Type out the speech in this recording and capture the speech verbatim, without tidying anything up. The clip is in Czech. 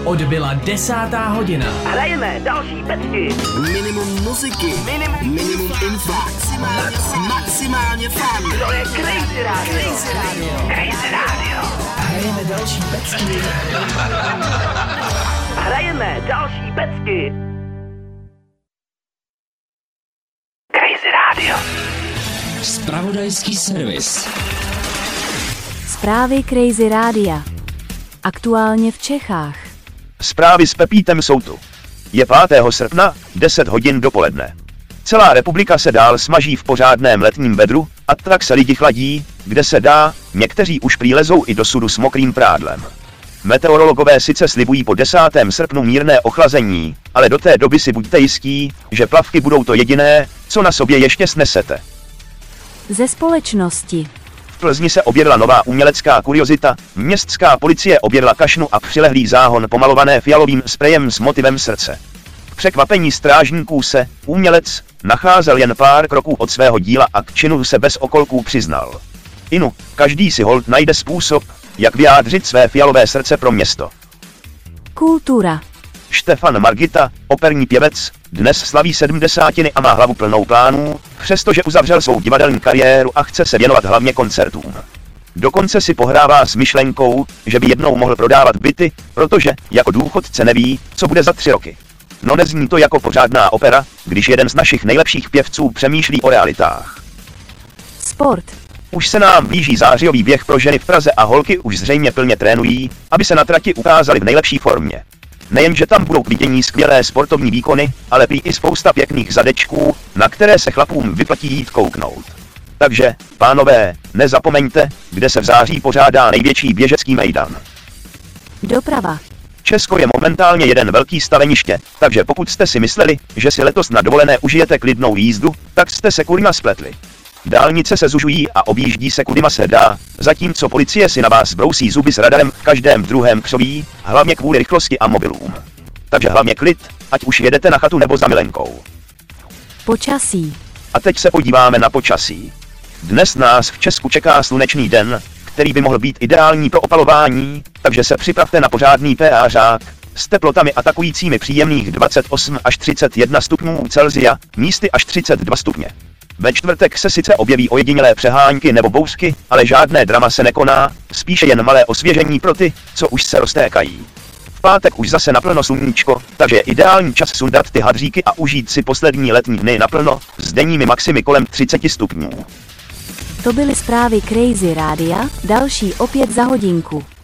Odbyla desátá hodina. Hrajeme další pecky. Minimum muziky. Minimum, Minimum info. Maximálně, maximálně fun. To je Crazy Radio. Crazy Radio. Crazy Radio. Hrajeme další pecky. Hrajeme další pecky. Crazy Radio. Zpravodajský servis. Zprávy Crazy Rádia. Aktuálně v Čechách. Zprávy s Pepítem jsou tu. Je pátého srpna, deset hodin dopoledne. Celá republika se dál smaží v pořádném letním vedru, a tak se lidi chladí, kde se dá, někteří už přilezou i do sudu s mokrým prádlem. Meteorologové sice slibují po desátém srpnu mírné ochlazení, ale do té doby si buďte jistí, že plavky budou to jediné, co na sobě ještě snesete. Ze společnosti. V Plzni se objevila nová umělecká kuriozita, městská policie objevila kašnu a přilehlý záhon pomalované fialovým sprejem s motivem srdce. K překvapení strážníků se umělec nacházel jen pár kroků od svého díla a k činu se bez okolků přiznal. Inu, každý si holt najde způsob, jak vyjádřit své fialové srdce pro město. Kultura. Štefan Margita, operní pěvec, dnes slaví sedmdesátiny a má hlavu plnou plánů, přestože uzavřel svou divadelní kariéru a chce se věnovat hlavně koncertům. Dokonce si pohrává s myšlenkou, že by jednou mohl prodávat byty, protože jako důchodce neví, co bude za tři roky. No nezní to jako pořádná opera, když jeden z našich nejlepších pěvců přemýšlí o realitách. Sport. Už se nám blíží zářijový běh pro ženy v Praze a holky už zřejmě plně trénují, aby se na trati ukázali v nejlepší formě. Nejenže tam budou k vidění skvělé sportovní výkony, ale prý i spousta pěkných zadečků, na které se chlapům vyplatí jít kouknout. Takže, pánové, nezapomeňte, kde se v září pořádá největší běžecký mejdan. Doprava. Česko je momentálně jeden velký staveniště, takže pokud jste si mysleli, že si letos na dovolené užijete klidnou jízdu, tak jste se kurma spletli. Dálnice se zužují a objíždí se kudyma se dá, zatímco policie si na vás brousí zuby s radarem v každém druhém křoví, hlavně kvůli rychlosti a mobilům. Takže hlavně klid, ať už jedete na chatu nebo za milenkou. Počasí. A teď se podíváme na počasí. Dnes nás v Česku čeká slunečný den, který by mohl být ideální pro opalování, takže se připravte na pořádný pH s teplotami atakujícími příjemných dvacet osm až třicet jedna stupňů Celsia, místy až třicet dva stupně. Ve čtvrtek se sice objeví ojedinělé přehánky nebo bouřky, ale žádné drama se nekoná, spíše jen malé osvěžení pro ty, co už se roztékají. V pátek už zase naplno sluníčko, takže je ideální čas sundat ty hadříky a užít si poslední letní dny naplno, s denními maximy kolem třicet stupňů. To byly zprávy Crazy Rádia, další opět za hodinku.